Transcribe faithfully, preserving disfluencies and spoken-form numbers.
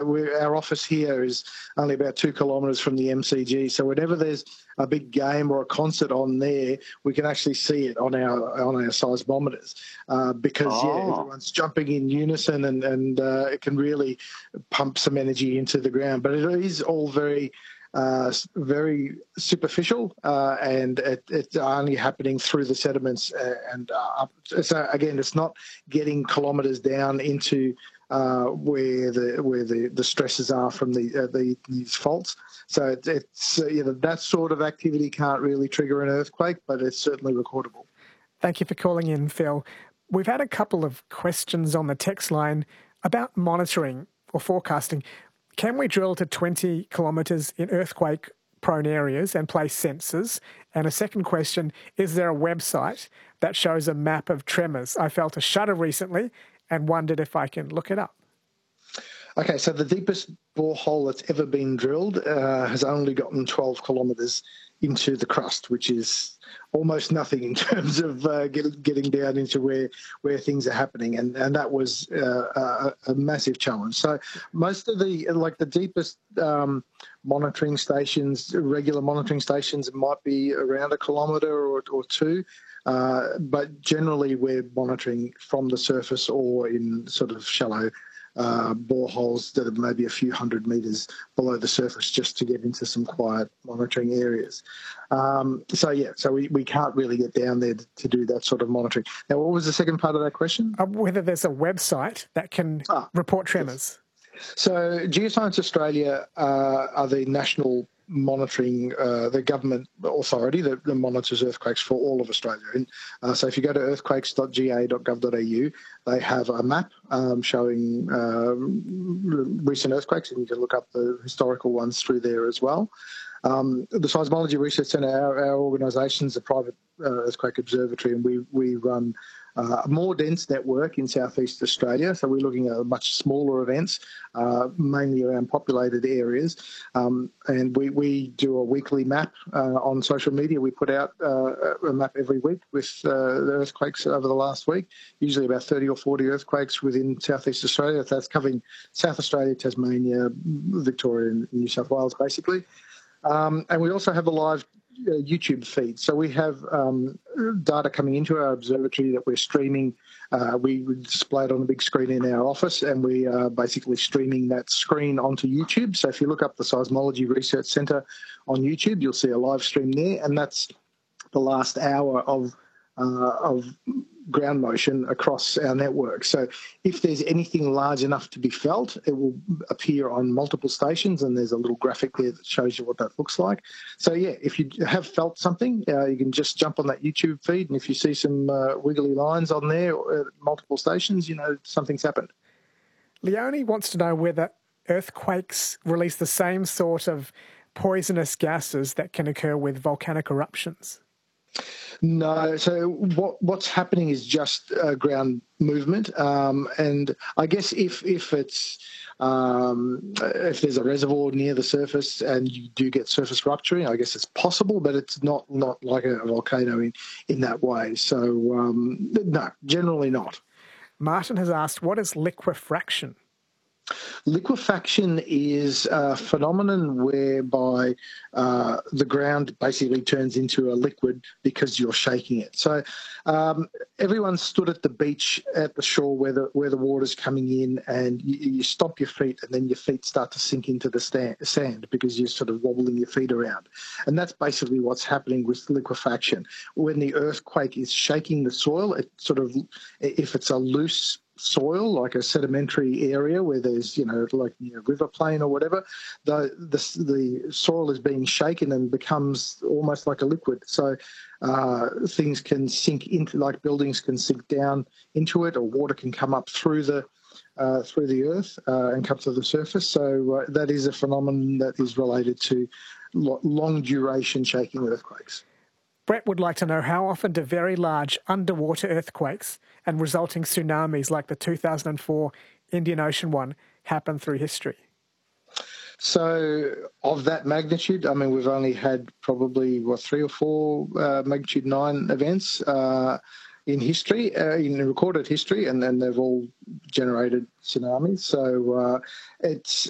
we're, our office here is only about two kilometres from the M C G. So whenever there's a big game or a concert on there, we can actually see it on our on our seismometers uh, because Oh. yeah, everyone's jumping in unison and and uh, it can really pump some energy into the ground. But it is all very. Uh, very superficial, uh, and it, it's only happening through the sediments. Uh, and uh, up. So again, it's not getting kilometres down into uh, where the where the, the stresses are from the, uh, the these faults. So it, it's uh, you know, that sort of activity can't really trigger an earthquake, but it's certainly recordable. Thank you for calling in, Phil. We've had a couple of questions on the text line about monitoring or forecasting. Can we drill to twenty kilometres in earthquake-prone areas and place sensors? And a second question, is there a website that shows a map of tremors? I felt a shudder recently and wondered if I can look it up. Okay, so the deepest borehole that's ever been drilled uh, has only gotten twelve kilometres into the crust, which is almost nothing in terms of uh, get, getting down into where where things are happening, and and that was uh, a, a massive challenge. So most of the like the deepest um, monitoring stations, regular monitoring stations, might be around a kilometre or, or two. Uh, but generally, we're monitoring from the surface or in sort of shallow uh, boreholes that are maybe a few hundred metres below the surface, just to get into some quiet monitoring areas. Um, so yeah, so we, we can't really get down there to, to do that sort of monitoring. Now, what was the second part of that question? Uh, whether there's a website that can ah, report tremors. Yes. So Geoscience Australia uh, are the national monitoring, uh, the government authority that, that monitors earthquakes for all of Australia. And uh, so if you go to earthquakes dot g a dot gov dot a u, they have a map um, showing uh, recent earthquakes, and you can look up the historical ones through there as well. Um, the Seismology Research Centre, our, our organisation, is a private uh, earthquake observatory, and we, we run uh, a more dense network in southeast Australia. So we're looking at much smaller events, uh, mainly around populated areas. Um, and we, we do a weekly map uh, on social media. We put out uh, a map every week with uh, the earthquakes over the last week, usually about thirty or forty earthquakes within southeast Australia. That's covering South Australia, Tasmania, Victoria and New South Wales, basically. Um, and we also have a live uh, YouTube feed. So we have um, data coming into our observatory that we're streaming. Uh, we display it on a big screen in our office, and we are basically streaming that screen onto YouTube. So if you look up the Seismology Research Centre on YouTube, you'll see a live stream there, and that's the last hour of uh, of ground motion across our network. So if there's anything large enough to be felt, it will appear on multiple stations, and there's a little graphic there that shows you what that looks like. So yeah, if you have felt something, uh, you can just jump on that YouTube feed, and if you see some uh, wiggly lines on there at multiple stations, you know something's happened. Leonie wants to know whether earthquakes release the same sort of poisonous gases that can occur with volcanic eruptions. No, so what what's happening is just uh, ground movement, um, and I guess if if it's um, if there's a reservoir near the surface and you do get surface rupturing, I guess it's possible, but it's not not like a volcano in in that way. So um, no, generally not. Martin has asked, what is liquefaction? Liquefaction is a phenomenon whereby uh, the ground basically turns into a liquid because you're shaking it. So um, everyone stood at the beach at the shore where the where the water's coming in, and you, you stop your feet, and then your feet start to sink into the stand, sand because you're sort of wobbling your feet around. And that's basically what's happening with liquefaction. When the earthquake is shaking the soil, it sort of, if it's a loose soil, like a sedimentary area where there's, you know, like near a river plain or whatever, the, the the soil is being shaken and becomes almost like a liquid. So uh, things can sink into, like buildings can sink down into it, or water can come up through the uh, through the earth uh, and come to the surface. So uh, that is a phenomenon that is related to lo- long duration shaking earthquakes. Brett would like to know, how often do very large underwater earthquakes and resulting tsunamis like the two thousand four Indian Ocean one happen through history? So of that magnitude, I mean, we've only had probably, what, three or four uh, magnitude nine events uh, in history, uh, in recorded history, and then they've all generated tsunamis. So uh, it's